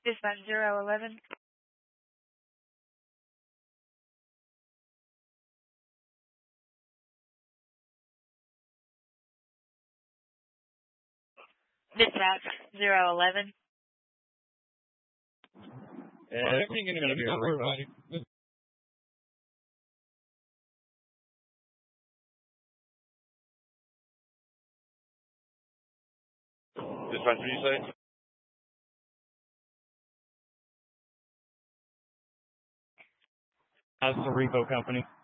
Dispatch 011. Dispatch 011. Everything is going to be alright. Dispatch, what do you say? How's the repo company?